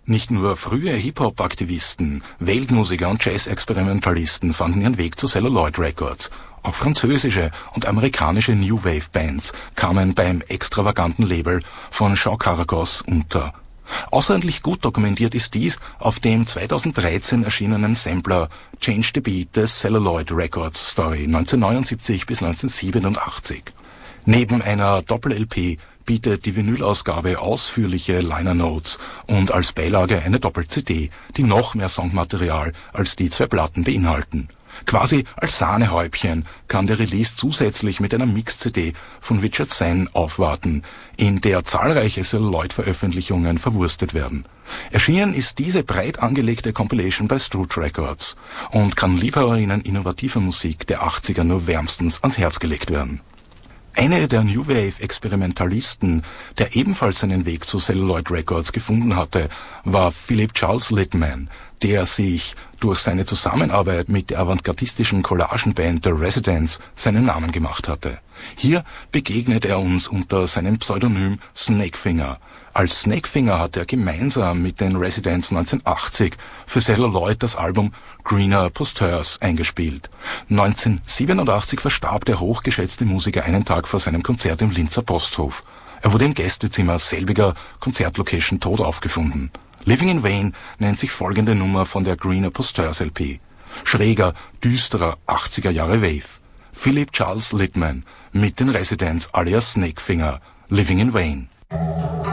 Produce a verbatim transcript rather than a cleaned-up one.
Nicht nur frühe Hip-Hop-Aktivisten, Weltmusiker und Jazz-Experimentalisten fanden ihren Weg zu Celluloid Records. Auch französische und amerikanische New Wave Bands kamen beim extravaganten Label von Jean Karagoz unter. Außerordentlich gut dokumentiert ist dies auf dem zweitausenddreizehn erschienenen Sampler Change the Beat des Celluloid Records Story neunzehnhundertneunundsiebzig bis neunzehnhundertsiebenundachtzig. Neben einer Doppel-L P bietet die Vinylausgabe ausführliche Liner Notes und als Beilage eine Doppel-C D, die noch mehr Songmaterial als die zwei Platten beinhalten. Quasi als Sahnehäubchen kann der Release zusätzlich mit einer Mix-C D von Richard Zen aufwarten, in der zahlreiche Celluloid-Veröffentlichungen verwurstet werden. Erschienen ist diese breit angelegte Compilation bei Struth Records und kann Liebhaberinnen innovativer Musik der achtziger nur wärmstens ans Herz gelegt werden. Einer der New Wave Experimentalisten, der ebenfalls seinen Weg zu Celluloid Records gefunden hatte, war Philip Charles Littman, der sich durch seine Zusammenarbeit mit der avantgardistischen Collagenband The Residents seinen Namen gemacht hatte. Hier begegnet er uns unter seinem Pseudonym Snakefinger. Als Snakefinger hat er gemeinsam mit den Residents neunzehnhundertachtzig für Celluloid das Album Greener Posters eingespielt. neunzehnhundertsiebenundachtzig verstarb der hochgeschätzte Musiker einen Tag vor seinem Konzert im Linzer Posthof. Er wurde im Gästezimmer selbiger Konzertlocation tot aufgefunden. Living in Vain nennt sich folgende Nummer von der Greener Posters L P. Schräger, düsterer achtziger Jahre Wave. Philip Charles Littman mit den Residents alias Snakefinger. Living in Vain.